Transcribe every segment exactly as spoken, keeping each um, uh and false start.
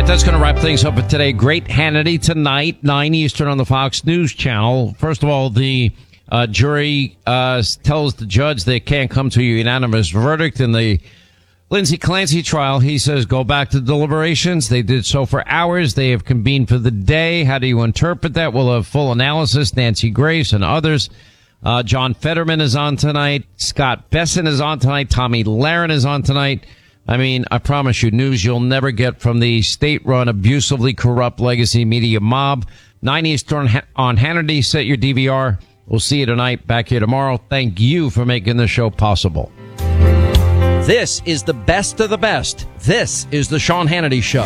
right, that's going to wrap things up for today. Great Hannity tonight, nine Eastern on the Fox News Channel. First of all, the uh, jury uh, tells the judge they can't come to a unanimous verdict in the Lindsay Clancy trial. He says go back to deliberations. They did so for hours. They have convened for the day. How do you interpret that? We'll have full analysis. Nancy Grace and others. Uh, John Fetterman is on tonight. Scott Besson is on tonight. Tommy Lahren is on tonight. I mean, I promise you, news you'll never get from the state-run, abusively corrupt legacy media mob. nine Eastern on Hannity. Set your D V R. We'll see you tonight. Back here tomorrow. Thank you for making the show possible. This is the best of the best. This is the Sean Hannity Show.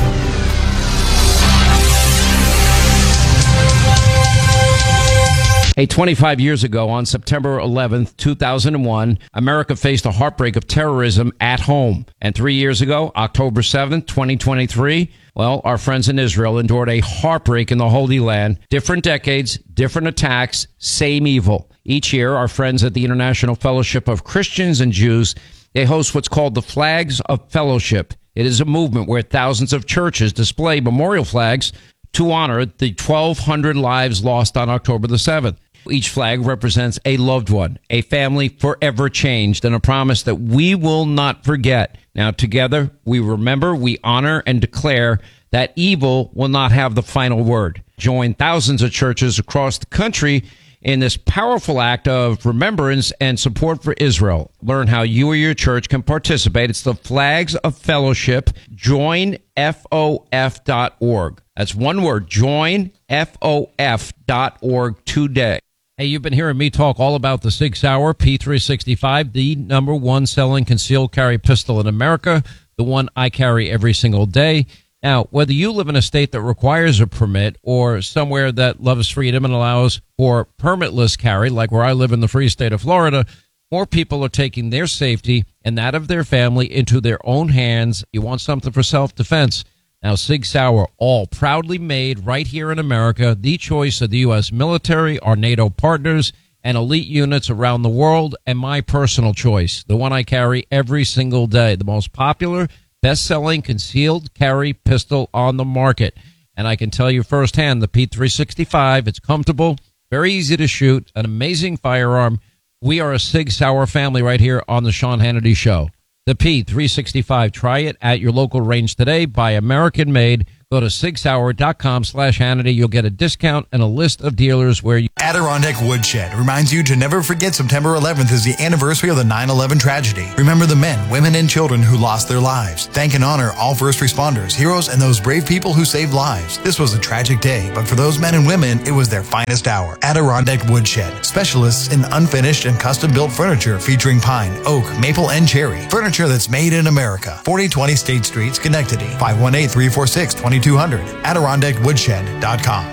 Hey, twenty-five years ago, on September eleventh, two thousand one, America faced a heartbreak of terrorism at home. And three years ago, October seventh, twenty twenty-three, well, our friends in Israel endured a heartbreak in the Holy Land. Different decades, different attacks, same evil. Each year, our friends at the International Fellowship of Christians and Jews, they host what's called the Flags of Fellowship. It is a movement where thousands of churches display memorial flags to honor the twelve hundred lives lost on October the seventh. Each flag represents a loved one, a family forever changed, and a promise that we will not forget. Now, together, we remember, we honor, and declare that evil will not have the final word. Join thousands of churches across the country in this powerful act of remembrance and support for Israel. Learn how you or your church can participate. It's the Flags of Fellowship. join F O F dot org. That's one word, join F O F dot org today. Hey, you've been hearing me talk all about the Sig Sauer P three sixty-five, the number one selling concealed carry pistol in America, the one I carry every single day. Now, whether you live in a state that requires a permit or somewhere that loves freedom and allows for permitless carry, like where I live in the free state of Florida, more people are taking their safety and that of their family into their own hands. You want something for self-defense. Now, Sig Sauer, all proudly made right here in America, the choice of the U S military, our NATO partners, and elite units around the world, and my personal choice, the one I carry every single day, the most popular, best-selling concealed carry pistol on the market. And I can tell you firsthand, the P three sixty-five, it's comfortable, very easy to shoot, an amazing firearm. We are a Sig Sauer family right here on the Sean Hannity Show. The P three sixty-five. Try it at your local range today. Buy American made. Go to sig sauer dot com slash Hannity. You'll get a discount and a list of dealers where you... Adirondack Woodshed reminds you to never forget September eleventh is the anniversary of the nine eleven tragedy. Remember the men, women, and children who lost their lives. Thank and honor all first responders, heroes, and those brave people who saved lives. This was a tragic day, but for those men and women, it was their finest hour. Adirondack Woodshed, specialists in unfinished and custom-built furniture featuring pine, oak, maple, and cherry. Furniture that's made in America. forty twenty State Street, Schenectady. five one eight, three four six, two two zero zero. Adirondack Woodshed dot com.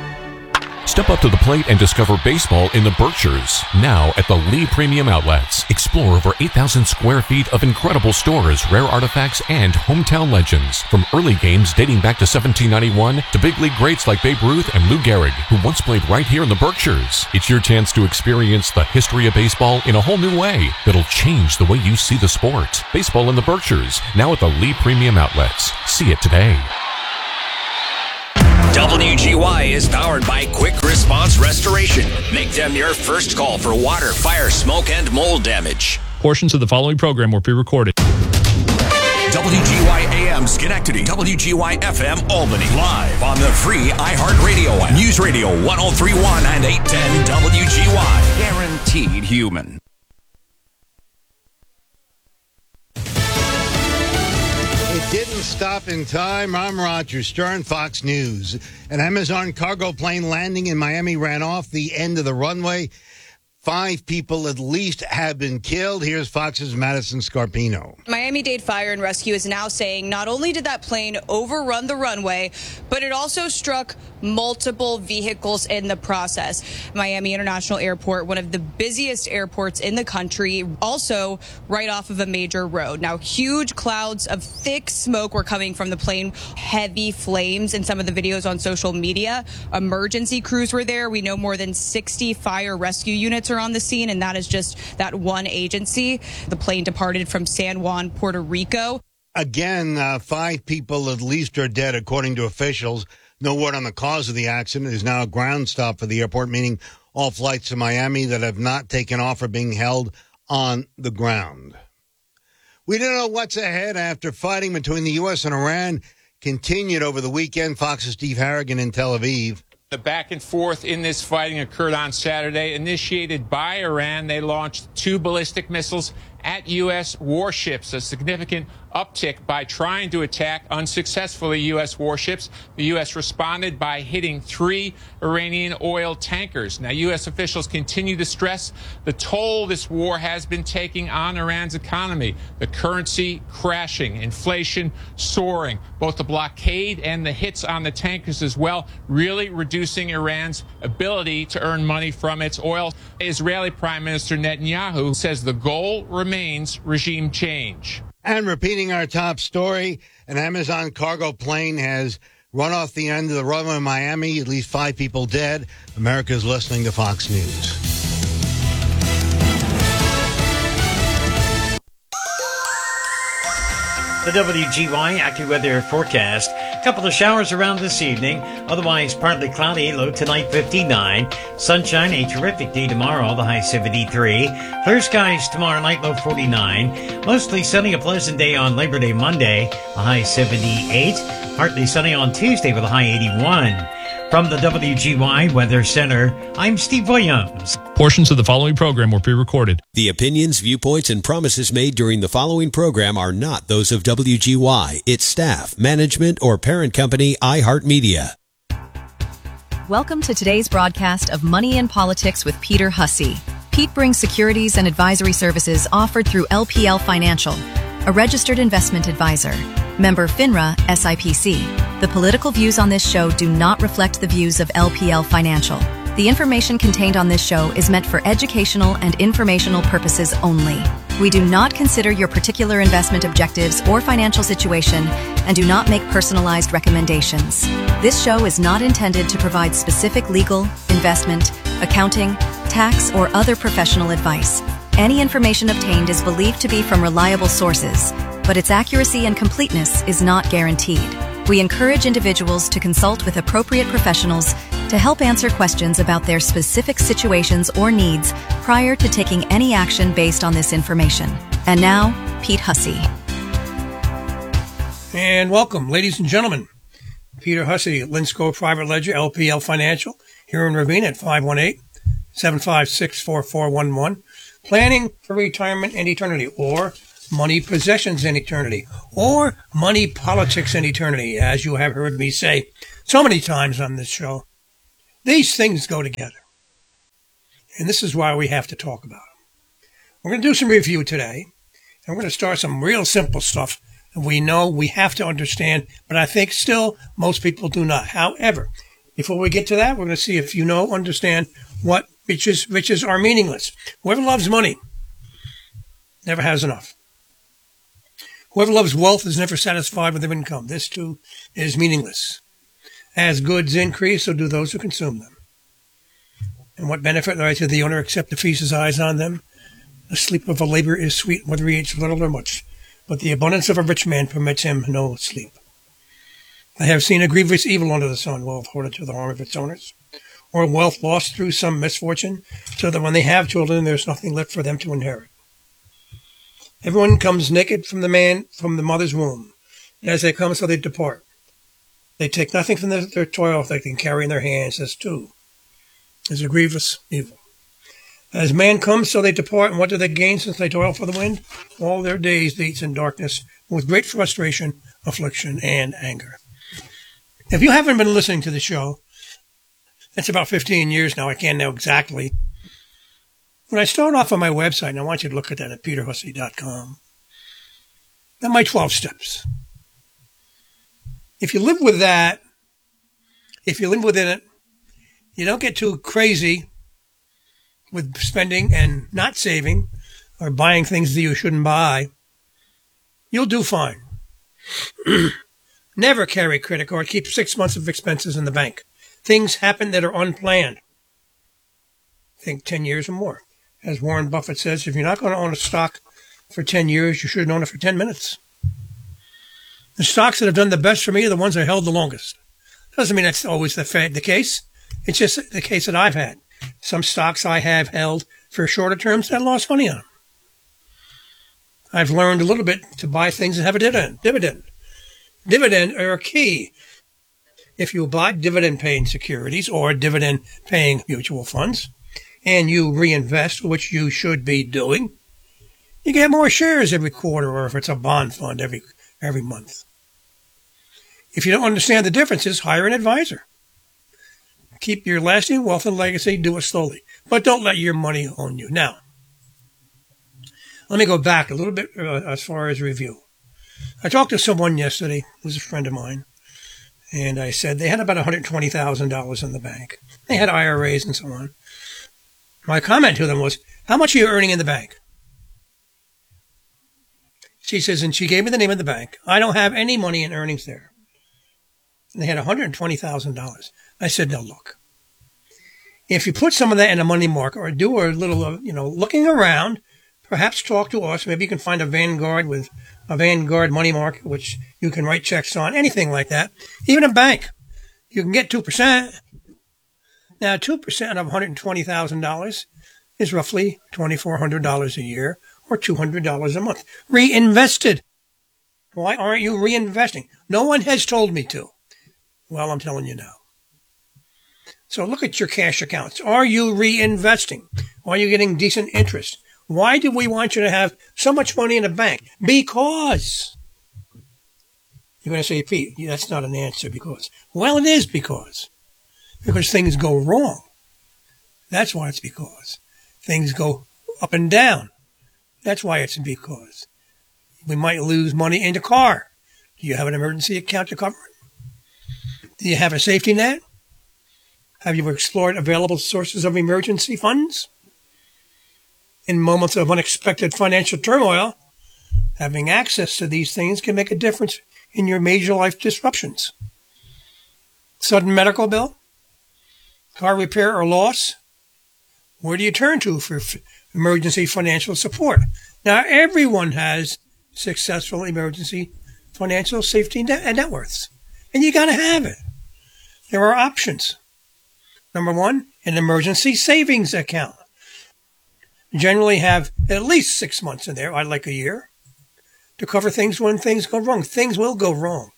Step up to the plate and discover baseball in the Berkshires. Now at the Lee Premium Outlets. Explore over eight thousand square feet of incredible stores, rare artifacts, and hometown legends. From early games dating back to seventeen ninety-one to big league greats like Babe Ruth and Lou Gehrig, who once played right here in the Berkshires. It's your chance to experience the history of baseball in a whole new way that'll change the way you see the sport. Baseball in the Berkshires, now at the Lee Premium Outlets. See it today. W G Y is powered by Quick Response Restoration. Make them your first call for water, fire, smoke, and mold damage. Portions of the following program were pre-recorded. W G Y A M Schenectady, W G Y F M Albany. Live on the free iHeartRadio app. News Radio one oh three point one and eight ten W G Y. Guaranteed human. Didn't stop in time. I'm Roger Stern, Fox News. An Amazon cargo plane landing in Miami ran off the end of the runway. Five people at least have been killed. Here's Fox's Madison Scarpino. Miami-Dade Fire and Rescue is now saying not only did that plane overrun the runway, but it also struck multiple vehicles in the process. Miami International Airport, one of the busiest airports in the country, also right off of a major road. Now, huge clouds of thick smoke were coming from the plane, heavy flames in some of the videos on social media. Emergency crews were there. We know more than sixty fire rescue units are on the scene, and that is just that one agency. The plane departed from San Juan, Puerto Rico. Again, uh, five people at least are dead, according to officials. No word on the cause of the accident. There's now a ground stop for the airport, meaning all flights to Miami that have not taken off are being held on the ground. We don't know what's ahead after fighting between the U S and Iran continued over the weekend. Fox's Steve Harrigan in Tel Aviv. The back and forth in this fighting occurred on Saturday. Initiated by Iran, they launched two ballistic missiles at U S warships, a significant uptick by trying to attack unsuccessfully U S warships. The U S responded by hitting three Iranian oil tankers. Now, U S officials continue to stress the toll this war has been taking on Iran's economy. The currency crashing, inflation soaring, both the blockade and the hits on the tankers as well, really reducing Iran's ability to earn money from its oil. Israeli Prime Minister Netanyahu says the goal remains regime change. And repeating our top story, an Amazon cargo plane has run off the end of the runway in Miami. At least five people dead. America's listening to Fox News. The W G Y AccuWeather forecast. A couple of showers around this evening. Otherwise, partly cloudy. Low tonight, fifty-nine. Sunshine, a terrific day tomorrow. The high, seventy-three. Clear skies tomorrow night, low, forty-nine. Mostly sunny, a pleasant day on Labor Day Monday. A high, seventy-eight. Partly sunny on Tuesday with a high, eighty-one. From the W G Y Weather Center, I'm Steve Williams. Portions of the following program were pre-recorded. The opinions, viewpoints, and promises made during the following program are not those of W G Y, its staff, management, or parent company, iHeartMedia. Welcome to today's broadcast of Money in Politics with Peter Hussey. Pete brings securities and advisory services offered through L P L Financial, a registered investment advisor. Member FINRA S I P C. The political views on this show do not reflect the views of L P L Financial. The information contained on this show is meant for educational and informational purposes only. We do not consider your particular investment objectives or financial situation and do not make personalized recommendations. This show is not intended to provide specific legal, investment, accounting, tax, or other professional advice. Any information obtained is believed to be from reliable sources, but its accuracy and completeness is not guaranteed. We encourage individuals to consult with appropriate professionals to help answer questions about their specific situations or needs prior to taking any action based on this information. And now, Pete Hussey. And welcome, ladies and gentlemen. Peter Hussey, Linsco Private Ledger, L P L Financial, here in Ravine at five one eight, seven five six, four four one one. Planning for retirement and eternity, or money possessions in eternity, or money politics in eternity, as you have heard me say so many times on this show. These things go together. And this is why we have to talk about them. We're going to do some review today, and we're going to start some real simple stuff that we know we have to understand, but I think still most people do not. However, before we get to that, we're going to see if you know, understand what riches, riches are meaningless. Whoever loves money never has enough. Whoever loves wealth is never satisfied with their income. This, too, is meaningless. As goods increase, so do those who consume them. And what benefit lies to the owner except to feast his eyes on them? The sleep of a laborer is sweet, whether he eats little or much, but the abundance of a rich man permits him no sleep. I have seen a grievous evil under the sun, wealth hoarded to the harm of its owners, or wealth lost through some misfortune, so that when they have children, there's nothing left for them to inherit. Everyone comes naked from the man, from the mother's womb. And as they come, so they depart. They take nothing from their, their toil they can carry in their hands. This, too, is a grievous evil. As man comes, so they depart. And what do they gain since they toil for the wind? All their days they eat in darkness, with great frustration, affliction, and anger. If you haven't been listening to the show, it's about fifteen years now. I can't know exactly. When I start off on my website, and I want you to look at that at peter hussey dot com, that's my twelve steps. If you live with that, if you live within it, you don't get too crazy with spending and not saving or buying things that you shouldn't buy, you'll do fine. Never carry a credit card. Keep six months of expenses in the bank. Things happen that are unplanned. Think ten years or more. As Warren Buffett says, if you're not going to own a stock for ten years, you should own it for ten minutes. The stocks that have done the best for me are the ones I held the longest. Doesn't mean that's always the, fa- the case. It's just the case that I've had. Some stocks I have held for shorter terms that I lost money on. I've learned a little bit to buy things that have a dividend. Dividend. Dividend are key. If you buy dividend-paying securities or dividend-paying mutual funds, and you reinvest, which you should be doing, you get more shares every quarter, or if it's a bond fund, every every month. If you don't understand the differences, hire an advisor. Keep your lasting wealth and legacy, do it slowly. But don't let your money own you. Now, let me go back a little bit uh, as far as review. I talked to someone yesterday, who was a friend of mine, and I said they had about one hundred twenty thousand dollars in the bank. They had I R As and so on. My comment to them was, how much are you earning in the bank? She says, and she gave me the name of the bank. I don't have any money in earnings there. And they had one hundred twenty thousand dollars. I said, no, look. If you put some of that in a money market or do a little, uh, you know, looking around, perhaps talk to us. Maybe you can find a Vanguard with a Vanguard money market, which you can write checks on, anything like that. Even a bank. You can get two percent. Now, two percent of one hundred twenty thousand dollars is roughly two thousand four hundred dollars a year or two hundred dollars a month. Reinvested. Why aren't you reinvesting? No one has told me to. Well, I'm telling you now. So look at your cash accounts. Are you reinvesting? Are you getting decent interest? Why do we want you to have so much money in a bank? Because. You're going to say, Pete, that's not an answer because. Well, it is because. Because things go wrong. That's why it's because. Things go up and down. That's why it's because. We might lose money in the car. Do you have an emergency account to cover it? Do you have a safety net? Have you explored available sources of emergency funds? In moments of unexpected financial turmoil, having access to these things can make a difference in your major life disruptions. Sudden medical bill? Car repair or loss? Where do you turn to for f- emergency financial support? Now, everyone has successful emergency financial safety net- net worths, and you got to have it. There are options. Number one, an emergency savings account. Generally have at least six months in there, I'd like a year, to cover things when things go wrong. Things will go wrong.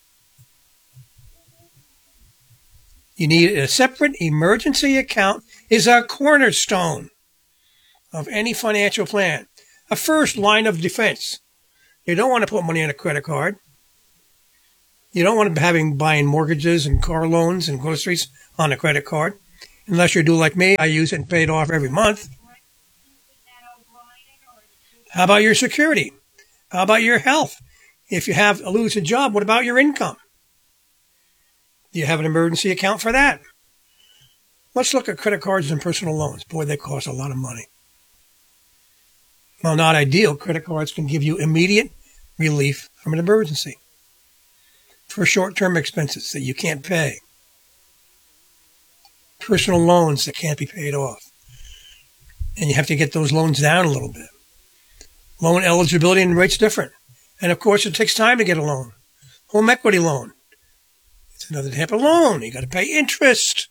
You need a separate emergency account is a cornerstone of any financial plan. A first line of defense. You don't want to put money on a credit card. You don't want to be having buying mortgages and car loans and groceries on a credit card. Unless you do like me, I use it and pay it off every month. How about your security? How about your health? If you have lose a job, what about your income? Do you have an emergency account for that? Let's look at credit cards and personal loans. Boy, they cost a lot of money. While not ideal, credit cards can give you immediate relief from an emergency for short-term expenses that you can't pay. Personal loans that can't be paid off. And you have to get those loans down a little bit. Loan eligibility and rates different. And of course, it takes time to get a loan. Home equity loan. It's another type of loan. You got to pay interest.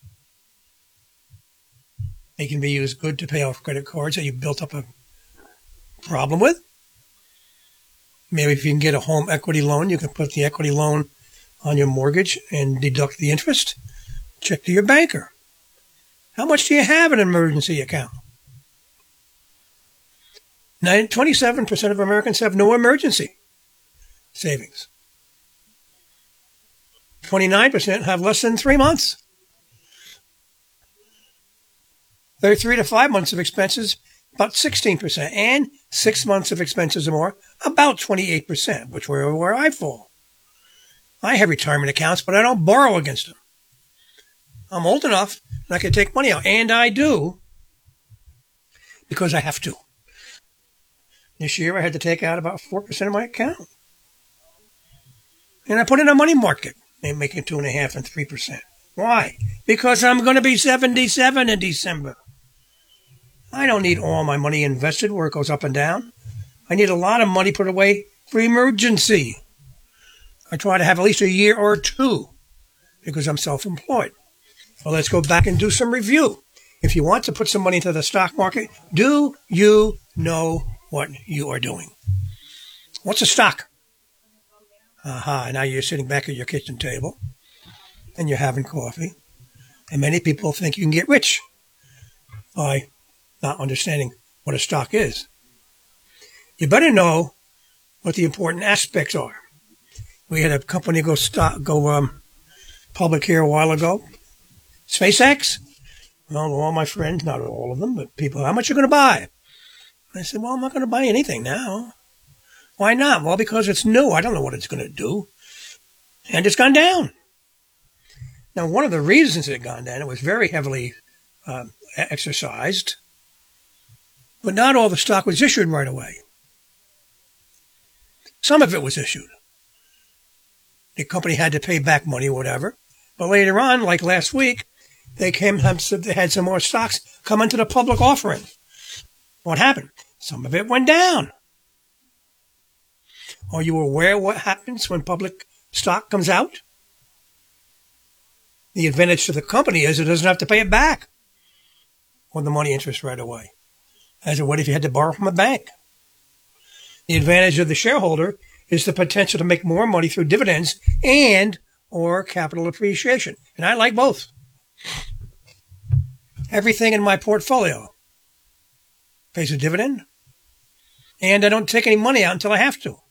They can be used good to pay off credit cards that you built up a problem with. Maybe if you can get a home equity loan, you can put the equity loan on your mortgage and deduct the interest. Check to your banker. How much do you have in an emergency account? twenty-seven percent of Americans have no emergency savings. twenty-nine percent have less than three months. They're three to five months of expenses, about sixteen percent. And six months of expenses or more, about twenty-eight percent, which were where I fall. I have retirement accounts, but I don't borrow against them. I'm old enough and I can take money out. And I do because I have to. This year I had to take out about four percent of my account. And I put in a money market. They make it two and a half and three percent. Why? Because I'm going to be seventy-seven in December. I don't need all my money invested where it goes up and down. I need a lot of money put away for emergency. I try to have at least a year or two because I'm self-employed. Well, let's go back and do some review. If you want to put some money into the stock market, do you know what you are doing? What's a stock? Aha, now you're sitting back at your kitchen table and you're having coffee. And many people think you can get rich by not understanding what a stock is. You better know what the important aspects are. We had a company go stock, go um, public here a while ago. SpaceX. Well, all my friends, not all of them, but people, how much are you going to buy? I said, well, I'm not going to buy anything now. Why not? Well, because it's new. I don't know what it's going to do. And it's gone down. Now, one of the reasons it gone down, it was very heavily uh, exercised, but not all the stock was issued right away. Some of it was issued. The company had to pay back money or whatever. But later on, like last week, they came, they had some more stocks come into the public offering. What happened? Some of it went down. Are you aware what happens when public stock comes out? The advantage to the company is it doesn't have to pay it back on the money interest right away. As it would if you had to borrow from a bank. The advantage of the shareholder is the potential to make more money through dividends and or capital appreciation. And I like both. Everything in my portfolio pays a dividend, and I don't take any money out until I have to.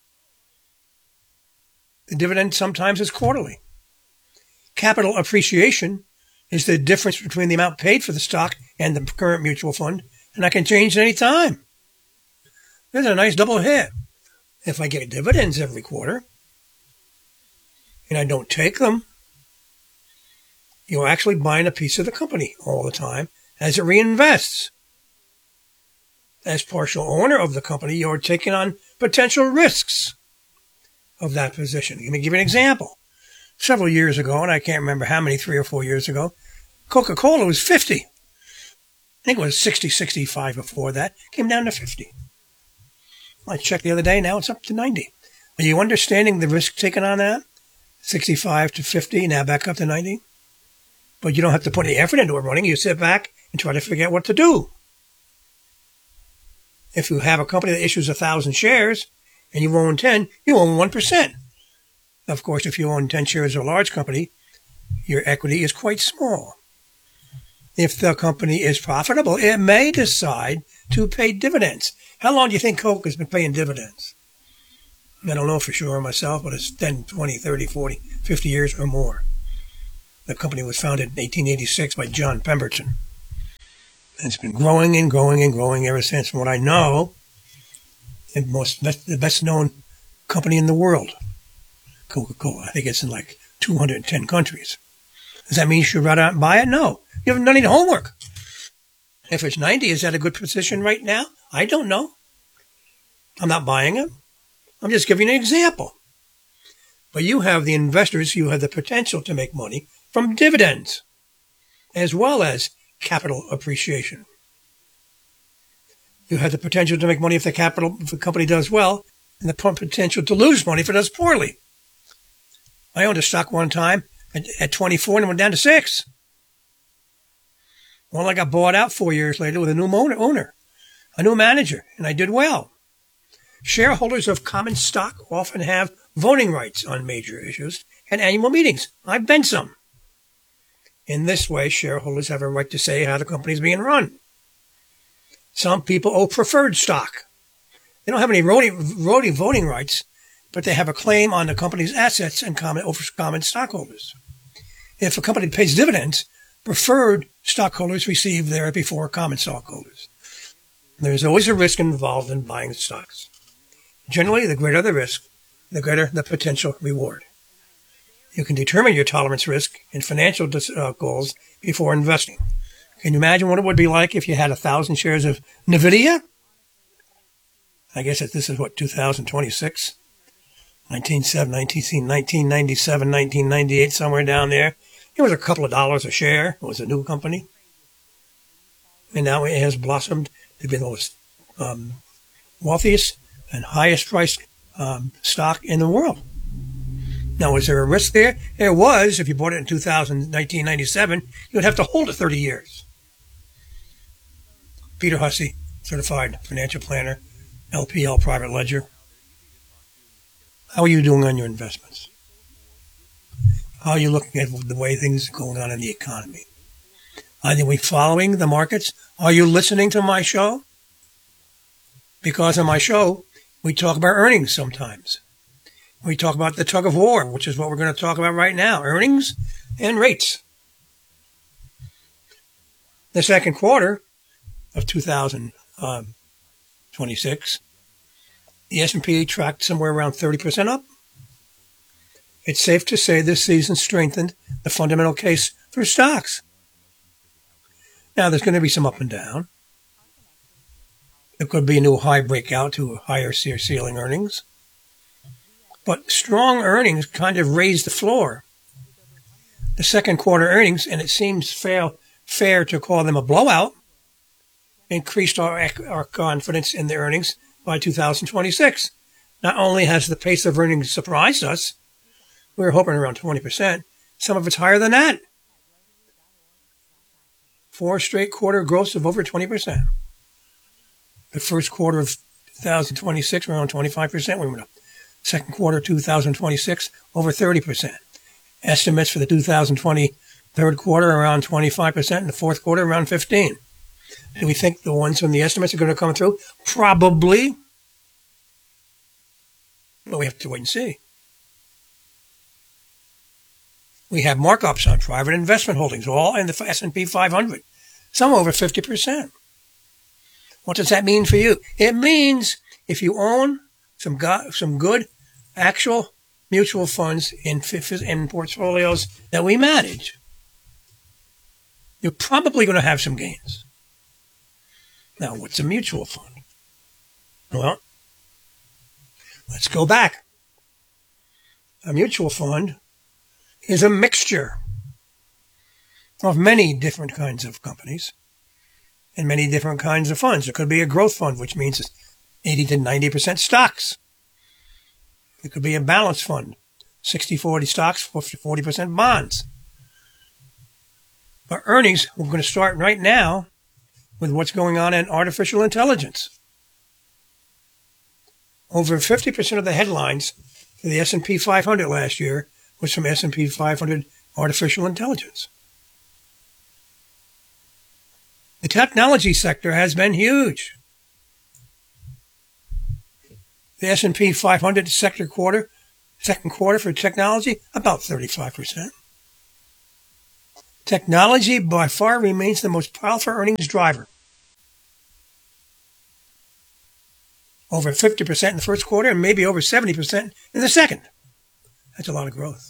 The dividend sometimes is quarterly. Capital appreciation is the difference between the amount paid for the stock and the current mutual fund, and I can change it any time. There's a nice double hit. If I get dividends every quarter, and I don't take them, you're actually buying a piece of the company all the time as it reinvests. As partial owner of the company, you're taking on potential risks of that position. Let me give you an example. Several years ago, and I can't remember how many, three or four years ago, Coca-Cola was fifty. I think it was sixty, sixty-five before that. Came down to fifty. I checked the other day, now it's up to ninety. Are you understanding the risk taken on that? sixty-five to fifty, now back up to ninety. But you don't have to put any effort into it running. You sit back and try to figure out what to do. If you have a company that issues one thousand shares and you own ten, you own one percent. Of course, if you own ten shares of a large company, your equity is quite small. If the company is profitable, it may decide to pay dividends. How long do you think Coke has been paying dividends? I don't know for sure myself, but it's ten, twenty, thirty, forty, fifty years or more. The company was founded in eighteen eighty-six by John Pemberton. And it's been growing and growing and growing ever since. From what I know, the most the best known company in the world, Coca-Cola. I think it's in like two hundred ten countries. Does that mean you should run out and buy it? No. You haven't done any homework. If it's ninety, is that a good position right now? I don't know. I'm not buying it. I'm just giving you an example. But you have the investors, you have the potential to make money from dividends, as well as capital appreciation. You have the potential to make money if the capital, if the company does well, and the potential to lose money if it does poorly. I owned a stock one time at, at twenty-four and it went down to six. Well, I got bought out four years later with a new owner, owner, a new manager, and I did well. Shareholders of common stock often have voting rights on major issues and annual meetings. I've been some. In this way, shareholders have a right to say how the company is being run. Some people owe preferred stock. They don't have any voting, voting, voting rights, but they have a claim on the company's assets and common, over common stockholders. If a company pays dividends, preferred stockholders receive there before common stockholders. There's always a risk involved in buying stocks. Generally, the greater the risk, the greater the potential reward. You can determine your tolerance risk and financial uh, goals before investing. Can you imagine what it would be like if you had a thousand shares of NVIDIA? I guess that this is what, two thousand twenty-six? nineteen ninety-seven, nineteen ninety-eight, somewhere down there. It was a couple of dollars a share. It was a new company. And now it has blossomed to be the most um, wealthiest and highest priced um, stock in the world. Now, is there a risk there? There was. If you bought it in two thousand, nineteen ninety-seven, you would have to hold it thirty years. Peter Hussey, Certified Financial Planner, L P L Private Ledger. How are you doing on your investments? How are you looking at the way things are going on in the economy? Are we following the markets? Are you listening to my show? Because on my show, we talk about earnings sometimes. We talk about the tug of war, which is what we're going to talk about right now. Earnings and rates. The second quarter of two thousand twenty-six, the S and P tracked somewhere around thirty percent up. It's safe to say this season strengthened the fundamental case for stocks. Now, there's going to be some up and down. There could be a new high breakout to higher ceiling earnings. But strong earnings kind of raised the floor. The second quarter earnings, and it seems fair, fair to call them a blowout, increased our, our confidence in the earnings by two thousand twenty-six. Not only has the pace of earnings surprised us, we were hoping around twenty percent. Some of it's higher than that. Four straight quarter growths of over twenty percent. The first quarter of two thousand twenty-six, we're around twenty-five percent. We went up. Second quarter two thousand twenty-six, over thirty percent. Estimates for the two thousand twenty third quarter around twenty-five percent, and the fourth quarter around fifteen. Do we think the ones from the estimates are going to come through? Probably. But we have to wait and see. We have markups on private investment holdings, all in the S and P five hundred. Some over fifty percent. What does that mean for you? It means if you own some go- some good actual mutual funds in, in portfolios that we manage, you're probably going to have some gains. Now, what's a mutual fund? Well, let's go back. A mutual fund is a mixture of many different kinds of companies and many different kinds of funds. It could be a growth fund, which means it's eighty to ninety percent stocks. It could be a balanced fund, sixty forty stocks, forty percent bonds. But earnings, we're going to start right now with what's going on in artificial intelligence. Over fifty percent of the headlines for the S and P five hundred last year was from S and P five hundred artificial intelligence. The technology sector has been huge. The S and P five hundred sector quarter, second quarter for technology, about thirty-five percent. Technology by far remains the most powerful earnings driver. Over fifty percent in the first quarter and maybe over seventy percent in the second. That's a lot of growth.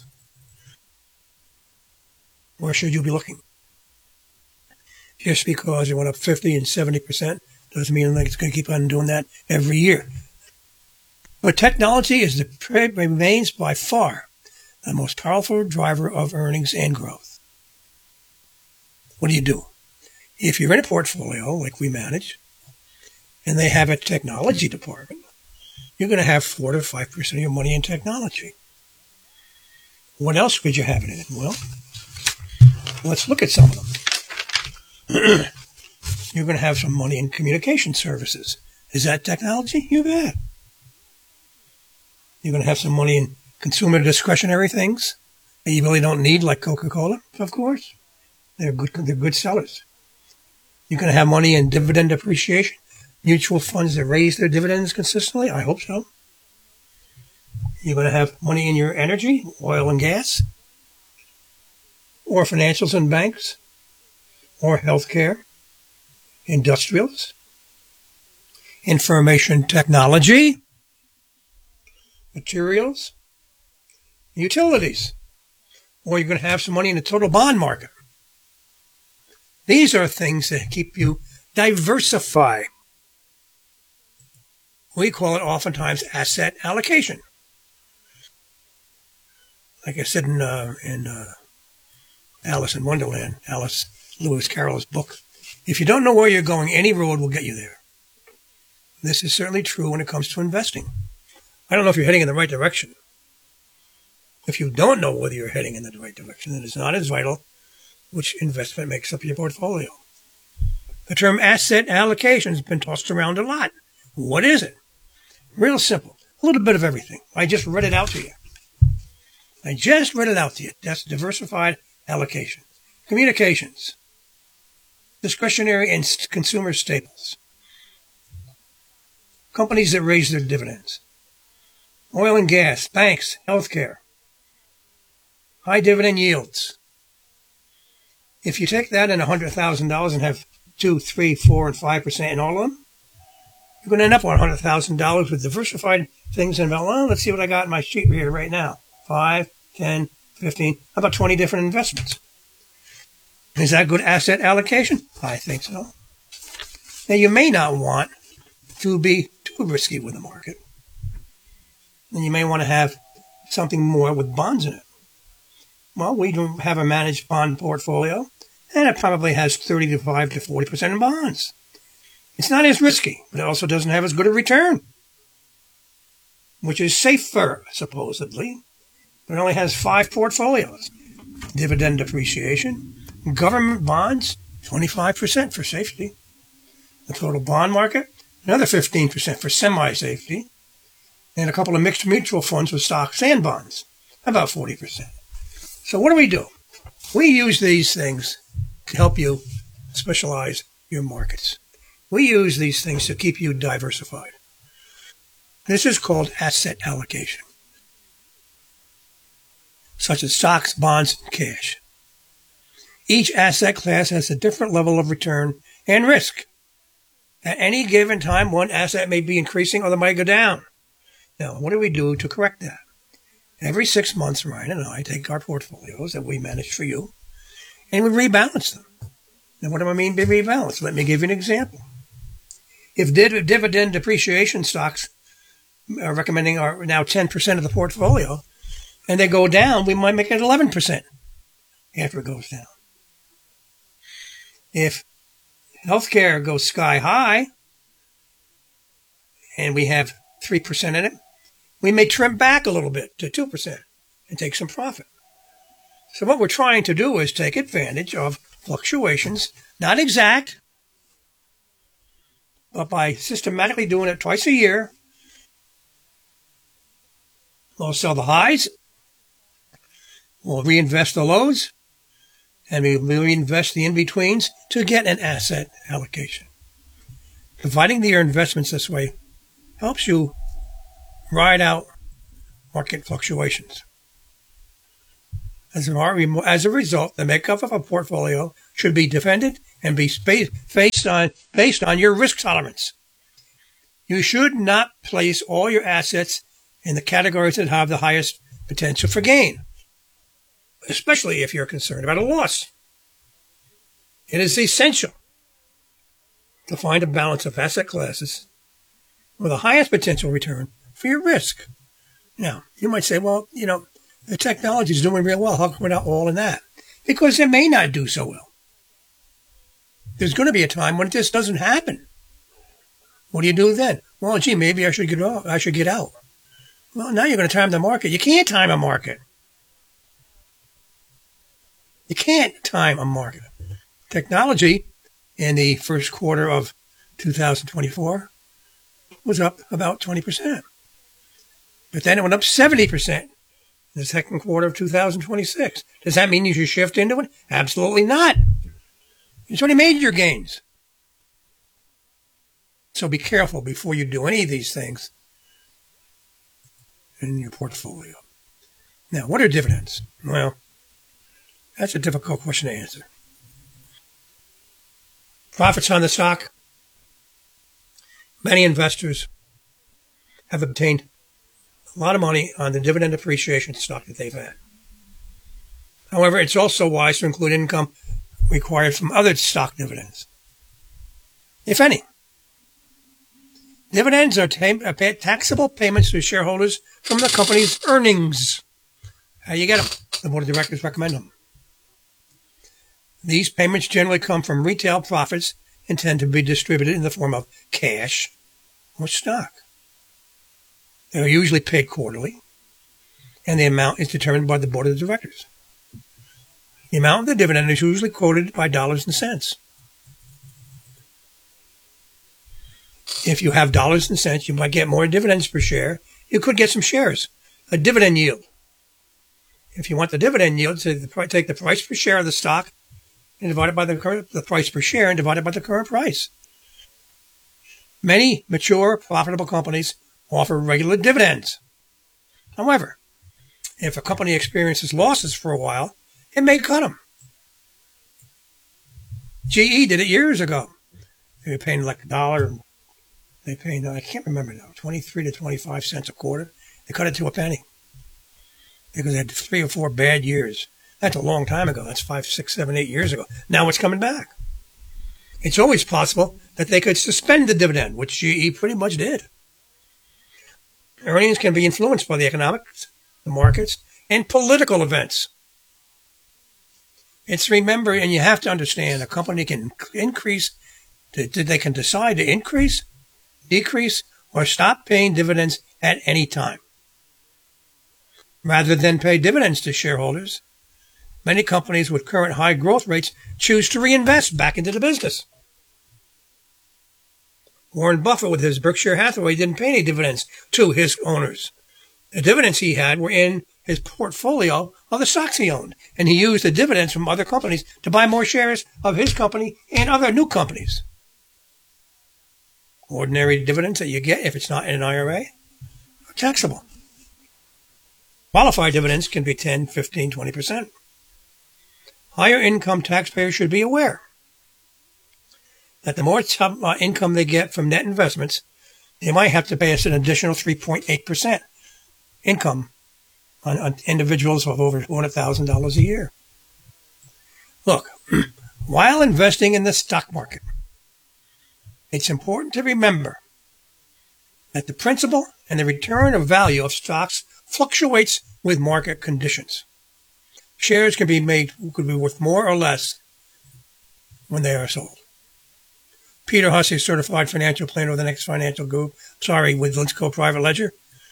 Where should you be looking? Just because it went up fifty and seventy percent doesn't mean like it's going to keep on doing that every year. But technology is the remains by far the most powerful driver of earnings and growth. What do you do? If you're in a portfolio like we manage, and they have a technology department, you're going to have four to five percent of your money in technology. What else could you have it in? Well, let's look at some of them. You're going to have some money in communication services. Is that technology? You bet. You're going to have some money in consumer discretionary things that you really don't need, like Coca-Cola, of course. They're good, they're good sellers. You're going to have money in dividend appreciation, mutual funds that raise their dividends consistently. I hope so. You're going to have money in your energy, oil and gas, or financials and banks, or healthcare, industrials, information technology, materials, utilities, or you're going to have some money in the total bond market. These are things that keep you diversify. We call it oftentimes asset allocation. Like I said in uh, in uh, Alice in Wonderland, Alice Lewis Carroll's book, if you don't know where you're going, any road will get you there. This is certainly true when it comes to investing. I don't know if you're heading in the right direction, If you don't know whether you're heading in the right direction, then it's not as vital which investment makes up your portfolio. The term asset allocation has been tossed around a lot. What is it? Real simple. A little bit of everything. I just read it out to you. I just read it out to you. That's diversified allocation. Communications. Discretionary and consumer staples. Companies that raise their dividends. Oil and gas, banks, healthcare. High dividend yields. If you take that and one hundred thousand dollars and have two, three, four, and five percent in all of them, you're going to end up on one hundred thousand dollars with diversified things. And well, let's see what I got in my sheet here right now. five, ten, fifteen, about twenty different investments. Is that good asset allocation? I think so. Now, you may not want to be too risky with the market. And you may want to have something more with bonds in it. Well, we do have a managed bond portfolio, and it probably has thirty-five to forty percent in bonds. It's not as risky, but it also doesn't have as good a return, which is safer, supposedly. But it only has five portfolios. Dividend appreciation, government bonds, twenty-five percent for safety. The total bond market, another fifteen percent for semi-safety. And a couple of mixed mutual funds with stocks and bonds, about forty percent. So what do we do? We use these things to help you specialize your markets. We use these things to keep you diversified. This is called asset allocation, such as stocks, bonds, and cash. Each asset class has a different level of return and risk. At any given time, one asset may be increasing or they might go down. Now, what do we do to correct that? Every six months, Ryan and I take our portfolios that we manage for you, and we rebalance them. Now, what do I mean by rebalance? Let me give you an example. If div- dividend depreciation stocks are recommending are now ten percent of the portfolio, and they go down, we might make it eleven percent after it goes down. If healthcare goes sky high, and we have three percent in it, we may trim back a little bit to two percent and take some profit. So what we're trying to do is take advantage of fluctuations, not exact, but by systematically doing it twice a year, we'll sell the highs, we'll reinvest the lows, and we will reinvest the in-betweens to get an asset allocation. Dividing your investments this way helps you ride out market fluctuations. As a, as a result, the makeup of a portfolio should be defended and be based on, based on your risk tolerance. You should not place all your assets in the categories that have the highest potential for gain, especially if you're concerned about a loss. It is essential to find a balance of asset classes with the highest potential return for your risk. Now, you might say, well, you know, the technology is doing real well. How come we're not all in that? Because it may not do so well. There's going to be a time when this doesn't happen. What do you do then? Well, gee, maybe I should get out. I should get out. Well, now you're going to time the market. You can't time a market. You can't time a market. Technology in the first quarter of two thousand twenty-four was up about twenty percent. But then it went up seventy percent in the second quarter of two thousand twenty-six. Does that mean you should shift into it? Absolutely not. It's already made your gains. So be careful before you do any of these things in your portfolio. Now, what are dividends? Well, that's a difficult question to answer. Profits on the stock. Many investors have obtained a lot of money on the dividend appreciation stock that they've had. However, it's also wise to include income required from other stock dividends, if any. Dividends are taxable payments to shareholders from the company's earnings. How you get them? The board of directors recommend them. These payments generally come from retail profits and tend to be distributed in the form of cash or stock. They are usually paid quarterly and the amount is determined by the board of directors. The amount of the dividend is usually quoted by dollars and cents. If you have dollars and cents, you might get more dividends per share. You could get some shares, a dividend yield. If you want the dividend yield, so take the price per share of the stock and divide it by the, current, the price per share and divide it by the current price. Many mature, profitable companies offer regular dividends. However, if a company experiences losses for a while, it may cut them. G E did it years ago. They were paying like a dollar. They paid, I can't remember now, twenty-three to twenty-five cents a quarter. They cut it to a penny because they had three or four bad years. That's a long time ago. That's five, six, seven, eight years ago. Now it's coming back. It's always possible that they could suspend the dividend, which G E pretty much did. Earnings can be influenced by the economics, the markets, and political events. It's remember, and you have to understand, a company can increase, they can decide to increase, decrease, or stop paying dividends at any time. Rather than pay dividends to shareholders, many companies with current high growth rates choose to reinvest back into the business. Warren Buffett with his Berkshire Hathaway didn't pay any dividends to his owners. The dividends he had were in his portfolio of the stocks he owned, and he used the dividends from other companies to buy more shares of his company and other new companies. Ordinary dividends that you get, if it's not in an I R A, are taxable. Qualified dividends can be ten, fifteen, twenty percent. Higher income taxpayers should be aware that the more t- uh, income they get from net investments, they might have to pay us an additional three point eight percent income on, on individuals of over one hundred thousand dollars a year. Look, while investing in the stock market, it's important to remember that the principal and the return of value of stocks fluctuates with market conditions. Shares can be made, could be worth more or less when they are sold. Peter Hussey, certified financial planner with the Next Financial Group. Sorry, with Linsco Private Ledger.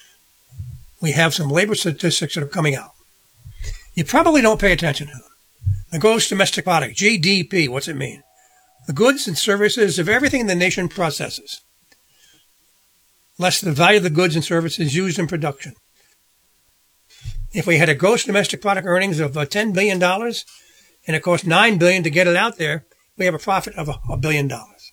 We have some labor statistics that are coming out. You probably don't pay attention to them. The gross domestic product, G D P, what's it mean? The goods and services of everything the nation processes, less the value of the goods and services used in production. If we had a gross domestic product earnings of uh, ten billion dollars and it cost nine billion dollars to get it out there, we have a profit of a, a billion dollars.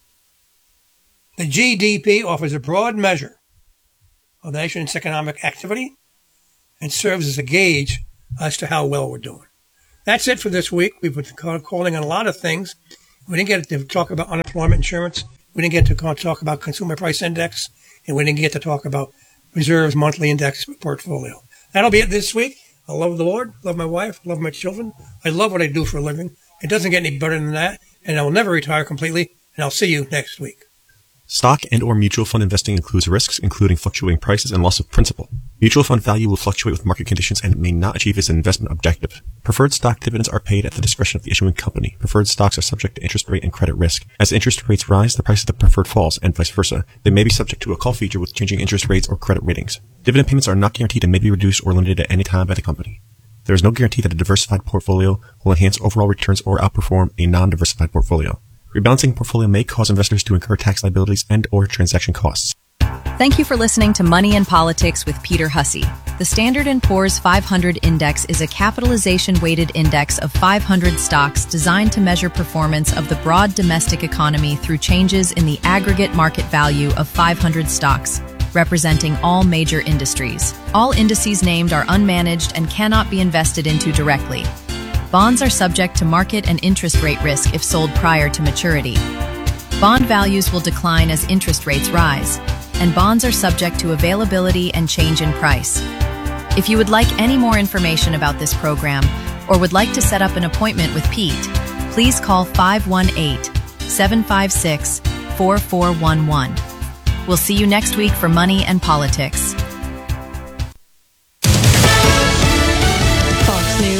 The G D P offers a broad measure of the nation's economic activity and serves as a gauge as to how well we're doing. That's it for this week. We've been calling on a lot of things. We didn't get to talk about unemployment insurance. We didn't get to talk about consumer price index. And we didn't get to talk about reserves monthly index portfolio. That'll be it this week. I love the Lord, love my wife, love my children. I love what I do for a living. It doesn't get any better than that. And I will never retire completely. And I'll see you next week. Stock and or mutual fund investing includes risks, including fluctuating prices and loss of principal. Mutual fund value will fluctuate with market conditions and may not achieve its investment objective. Preferred stock dividends are paid at the discretion of the issuing company. Preferred stocks are subject to interest rate and credit risk. As interest rates rise, the price of the preferred falls, and vice versa. They may be subject to a call feature with changing interest rates or credit ratings. Dividend payments are not guaranteed and may be reduced or limited at any time by the company. There is no guarantee that a diversified portfolio will enhance overall returns or outperform a non-diversified portfolio. Rebalancing portfolio may cause investors to incur tax liabilities and or transaction costs. Thank you for listening to Money and Politics with Peter Hussey. The Standard and Poor's five hundred Index is a capitalization-weighted index of five hundred stocks designed to measure performance of the broad domestic economy through changes in the aggregate market value of five hundred stocks, representing all major industries. All indices named are unmanaged and cannot be invested into directly. Bonds are subject to market and interest rate risk if sold prior to maturity. Bond values will decline as interest rates rise, and bonds are subject to availability and change in price. If you would like any more information about this program or would like to set up an appointment with Pete, please call five one eight, seven five six, four four one one. We'll see you next week for Money and Politics. Fox News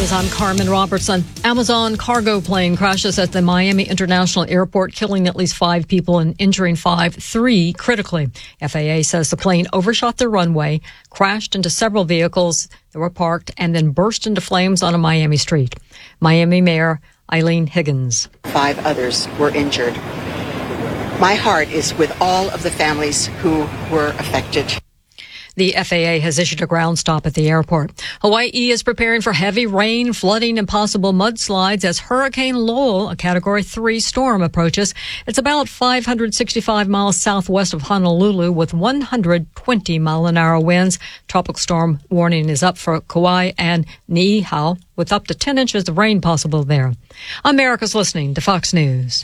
News. I'm Carmen Robertson. Amazon cargo plane crashes at the Miami International Airport, killing at least five people and injuring five, three critically. F A A says the plane overshot the runway, crashed into several vehicles that were parked, and then burst into flames on a Miami street. Miami Mayor Eileen Higgins. Five others were injured. My heart is with all of the families who were affected. The F A A has issued a ground stop at the airport. Hawaii is preparing for heavy rain, flooding, and possible mudslides as Hurricane Lowell, a Category three storm, approaches. It's about five hundred sixty-five miles southwest of Honolulu with one hundred twenty mile an hour winds. Tropical storm warning is up for Kauai and Niihau with up to ten inches of rain possible there. America's listening to Fox News.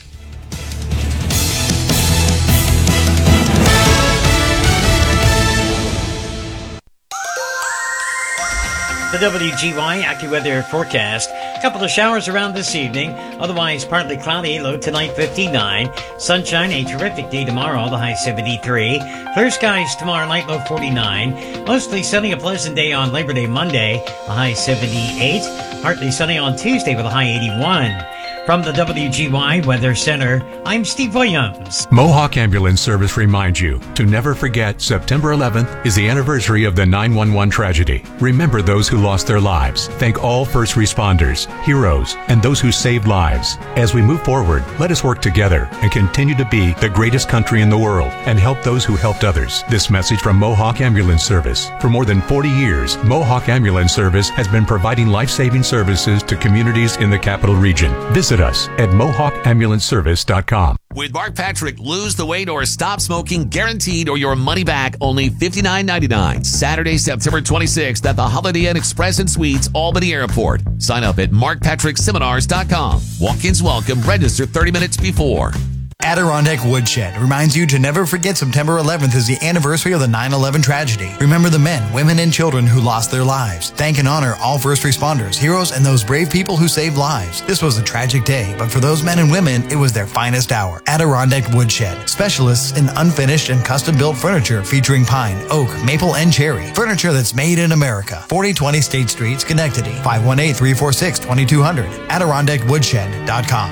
The W G Y AccuWeather forecast. A couple of showers around this evening. Otherwise, partly cloudy. Low tonight, fifty-nine. Sunshine, a terrific day tomorrow. The high, seventy-three. Clear skies tomorrow night, low, forty-nine. Mostly sunny, a pleasant day on Labor Day Monday. The high, seventy-eight. Partly sunny on Tuesday with a high, eighty-one. From the W G Y Weather Center, I'm Steve Williams. Mohawk Ambulance Service reminds you to never forget September eleventh is the anniversary of the nine one one tragedy. Remember those who lost their lives. Thank all first responders, heroes, and those who saved lives. As we move forward, let us work together and continue to be the greatest country in the world and help those who helped others. This message from Mohawk Ambulance Service. For more than forty years, Mohawk Ambulance Service has been providing life-saving services to communities in the capital region. Visit us at mohawk ambulance service dot com. With Mark Patrick, lose the weight or stop smoking guaranteed or your money back, only fifty-nine ninety-nine. Saturday, September twenty-sixth at the Holiday Inn Express and Suites, Albany Airport. Sign up at mark patrick seminars dot com. Walk-ins welcome. Register thirty minutes before. Adirondack Woodshed reminds you to never forget September eleventh is the anniversary of the nine eleven tragedy. Remember the men, women, and children who lost their lives. Thank and honor all first responders, heroes, and those brave people who saved lives. This was a tragic day, but for those men and women, it was their finest hour. Adirondack Woodshed, specialists in unfinished and custom-built furniture featuring pine, oak, maple, and cherry. Furniture that's made in America. forty twenty State Street, Schenectady. five one eight, three four six, two two zero zero. adirondack woodshed dot com.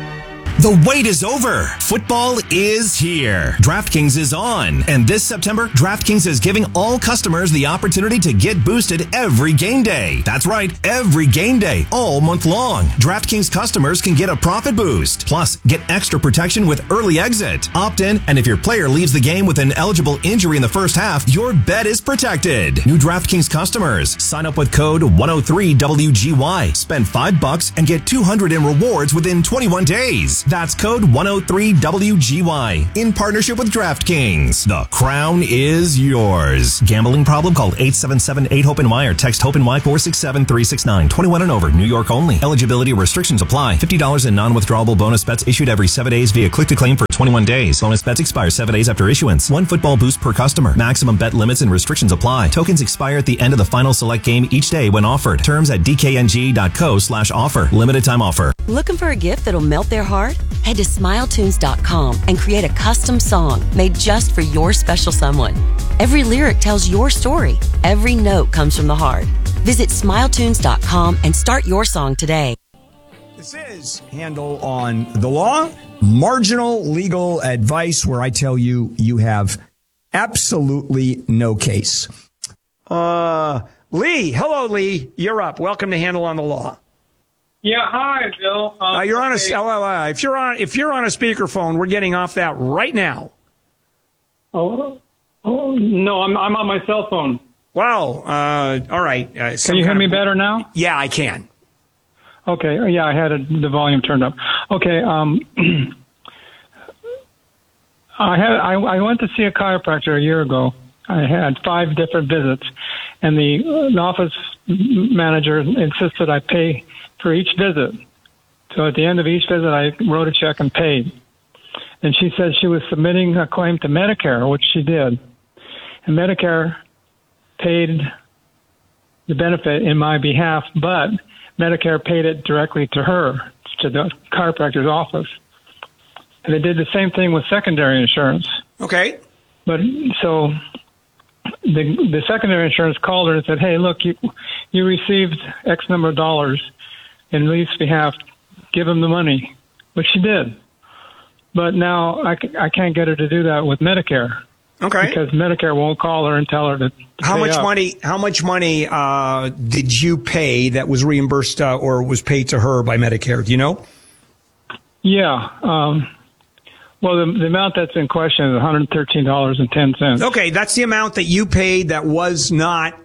The wait is over. Football is here. DraftKings is on. And this September, DraftKings is giving all customers the opportunity to get boosted every game day. That's right, every game day, all month long. DraftKings customers can get a profit boost. Plus, get extra protection with early exit. Opt in, and if your player leaves the game with an eligible injury in the first half, your bet is protected. New DraftKings customers, sign up with code one oh three W G Y. Spend five bucks and get two hundred in rewards within twenty-one days. That's code one oh three W G Y in partnership with DraftKings. The crown is yours. Gambling problem? Call eight seven seven, eight, HOPE N Y or text HOPE N Y four six seven, three six nine. twenty-one and over. New York only. Eligibility restrictions apply. fifty dollars in non-withdrawable bonus bets issued every seven days via click-to-claim for twenty-one days. Bonus bets expire seven days after issuance. One football boost per customer. Maximum bet limits and restrictions apply. Tokens expire at the end of the final select game each day when offered. Terms at d k n g dot co slash offer. Limited time offer. Looking for a gift that'll melt their heart? Head to smile tunes dot com and create a custom song made just for your special someone. Every lyric tells your story. Every note comes from the heart. Visit smile tunes dot com and start your song today. This is Handel on the Law, marginal legal advice where I tell you you have absolutely no case. Uh, Lee, hello, Lee. You're up. Welcome to Handel on the Law. Yeah, hi, Bill. Um, uh, you're on a okay. uh, if you're on if you're on a speakerphone, we're getting off that right now. Oh, oh no, I'm I'm on my cell phone. Wow. Uh, all right. Uh, can you hear me better now? Yeah, I can. Okay. Yeah, I had a, the volume turned up. Okay. Um, I had I, I went to see a chiropractor a year ago. I had five different visits, and the, the office manager insisted I pay for each visit. So at the end of each visit, I wrote a check and paid. And she said she was submitting a claim to Medicare, which she did. And Medicare paid the benefit in my behalf, but Medicare paid it directly to her, to the chiropractor's office. And they did the same thing with secondary insurance. Okay. But so the the secondary insurance called her and said, "Hey, look, you you received X number of dollars in Lee's behalf. Give him the money," which she did. But now I, c- I can't get her to do that with Medicare. Okay. Because Medicare won't call her and tell her to. to How pay much up. money? How much money uh, did you pay that was reimbursed uh, or was paid to her by Medicare? Do you know? Yeah. Um, well, the, the amount that's in question is one hundred thirteen dollars and ten cents. Okay, that's the amount that you paid that was not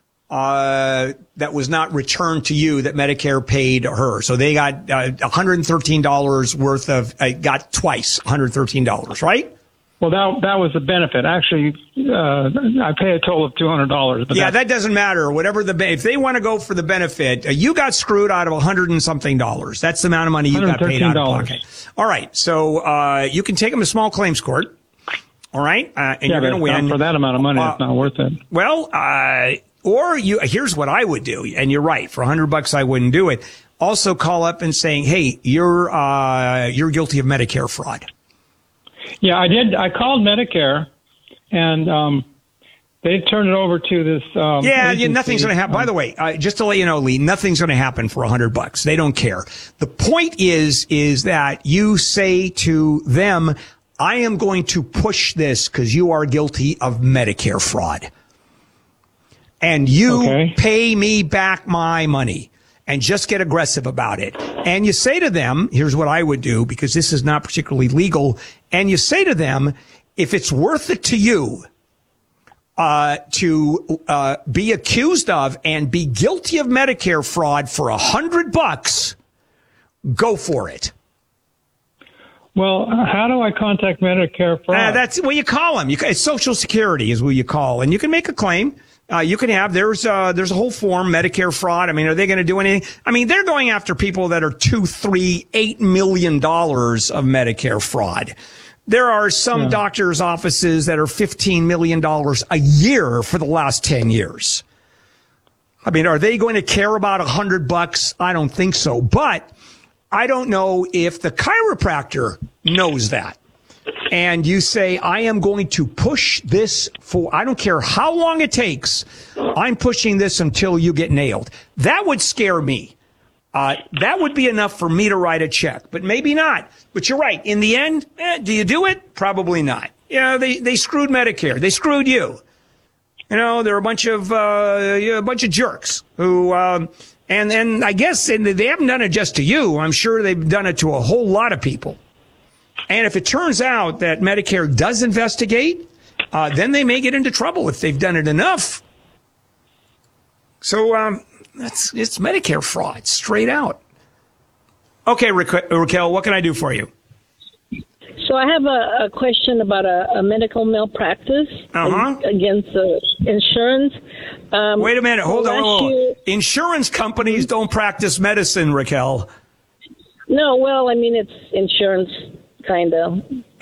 uh, that was not returned to you that Medicare paid her. So they got uh, one hundred thirteen dollars worth of uh, got twice one hundred thirteen dollars, right? Well, that that was the benefit. Actually, uh, I pay a total of two hundred dollars. Yeah, that doesn't matter. Whatever the if they want to go for the benefit, uh, you got screwed out of a hundred and something dollars. That's the amount of money you got paid out of pocket. All right, so uh, you can take them to small claims court. All right, uh, and yeah, you're going to win for that amount of money. Uh, it's not worth it. Well, uh, or you. Here's what I would do, and you're right. For a hundred bucks, I wouldn't do it. Also, call up and saying, "Hey, you're uh, you're guilty of Medicare fraud." Yeah, I did. I called Medicare, and um, they turned it over to this. Um, yeah, yeah, agency. nothing's going to happen. By the way, uh, just to let you know, Lee, nothing's going to happen for a hundred bucks. They don't care. The point is, is that you say to them, "I am going to push this because you are guilty of Medicare fraud, and you Okay. pay me back my money." And just get aggressive about it. And you say to them, here's what I would do, because this is not particularly legal. And you say to them, if it's worth it to you uh, to uh, be accused of and be guilty of Medicare fraud for a hundred bucks, go for it. Well, how do I contact Medicare fraud? Uh, that's what you call them. You, it's Social Security is what you call, and you can make a claim. Uh, you can have, there's, uh, there's a whole form, Medicare fraud. I mean, are they going to do anything? I mean, they're going after people that are two, three, eight million dollars of Medicare fraud. There are some Yeah. doctors' offices that are fifteen million dollars a year for the last ten years. I mean, are they going to care about a hundred bucks? I don't think so. But I don't know if the chiropractor knows that. And you say, I am going to push this for, I don't care how long it takes. I'm pushing this until you get nailed. That would scare me. Uh, that would be enough for me to write a check, but maybe not. But you're right. In the end, eh, do you do it? Probably not. You know, they, they screwed Medicare. They screwed you. You know, they're a bunch of, uh, a bunch of jerks who, um, and, and I guess and they haven't done it just to you. I'm sure they've done it to a whole lot of people. And if it turns out that Medicare does investigate, uh, then they may get into trouble if they've done it enough. So um, that's it's Medicare fraud, straight out. Okay, Ra- Raquel, what can I do for you? So I have a, a question about a, a medical malpractice Uh-huh. against the insurance. Um, Wait a minute, hold on. last hold on. year- Insurance companies don't practice medicine, Raquel. No, well, I mean, it's insurance, kind of.